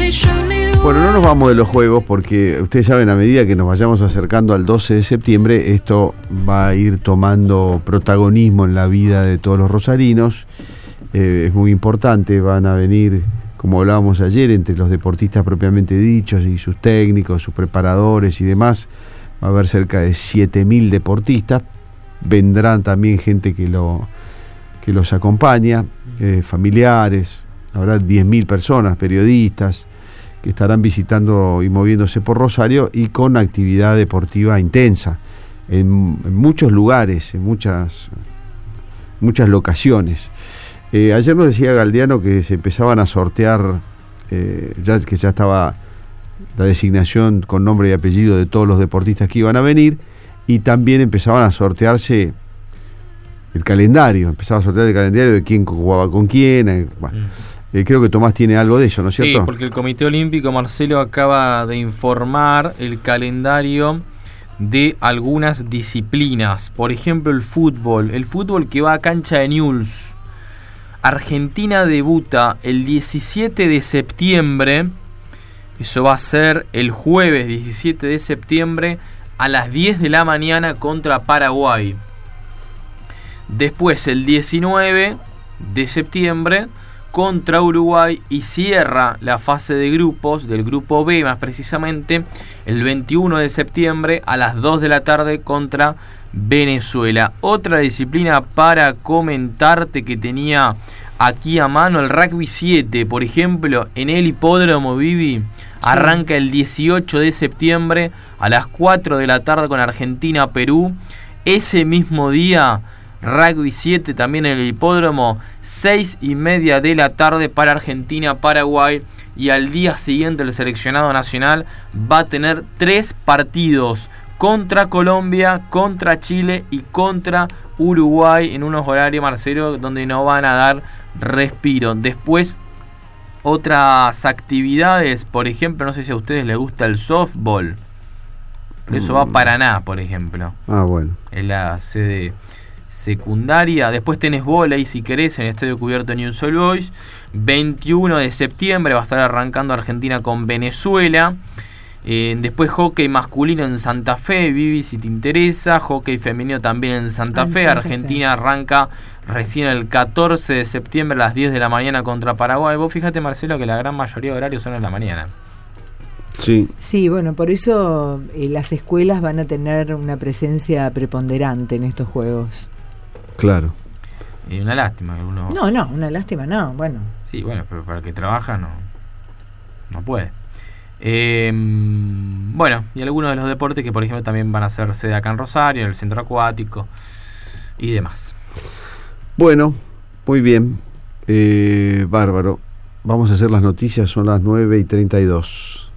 Bueno, no nos vamos de los juegos porque ustedes saben, a medida que nos vayamos acercando al 12 de septiembre, esto va a ir tomando protagonismo en la vida de todos los rosarinos. Es muy importante, van a venir, como hablábamos ayer, entre los deportistas propiamente dichos y sus técnicos, sus preparadores y demás, va a haber cerca de 7.000 deportistas. Vendrán también gente que los acompaña, familiares, habrá 10.000 personas, periodistas, que estarán visitando y moviéndose por Rosario y con actividad deportiva intensa en muchos lugares, en muchas locaciones. Ayer nos decía Galdeano que se empezaban a sortear, que ya estaba la designación con nombre y apellido de todos los deportistas que iban a venir, y también empezaban a sortearse el calendario, de quién jugaba con quién. Bueno. Creo que Tomás tiene algo de eso, ¿no es cierto? Sí, porque el Comité Olímpico, Marcelo, acaba de informar el calendario de algunas disciplinas. Por ejemplo, el fútbol que va a cancha de Newell's. Argentina debuta el 17 de septiembre, eso va a ser el jueves 17 de septiembre a las 10 de la mañana contra Paraguay. Después el 19 de septiembre contra Uruguay, y cierra la fase de grupos del grupo B, más precisamente el 21 de septiembre a las 2 de la tarde contra Venezuela. Otra disciplina para comentarte que tenía aquí a mano, el rugby 7, por ejemplo, en el hipódromo Vivi, arranca el 18 de septiembre a las 4 de la tarde con Argentina-Perú. Ese mismo día, rugby 7 también en el hipódromo, 6:30 de la tarde para Argentina-Paraguay. Y al día siguiente el seleccionado nacional va a tener 3 partidos contra Colombia, contra Chile y contra Uruguay, en unos horarios, Marcelo, donde no van a dar respiro. Después, otras actividades, por ejemplo, no sé si a ustedes les gusta el softball, pero eso va a Paraná, por ejemplo. Bueno. En la sede secundaria. Después tenés vóley, si querés, en el Estadio Cubierto Newell's Old Boys. 21 de septiembre va a estar arrancando Argentina con Venezuela. Después hockey masculino en Santa Fe, Vivi, si te interesa. Hockey femenino también en Santa Fe. Argentina arranca recién el 14 de septiembre a las 10 de la mañana contra Paraguay. Vos fíjate, Marcelo, que la gran mayoría de horarios son en la mañana. Sí, bueno, por eso las escuelas van a tener una presencia preponderante en estos juegos. Claro. Una lástima que uno... No, una lástima no, bueno. Sí, bueno, pero para el que trabaja no puede. Bueno, y algunos de los deportes que, por ejemplo, también van a ser sede acá en Rosario, en el centro acuático y demás. Bueno, muy bien. Bárbaro. Vamos a hacer las noticias, son las 9:32.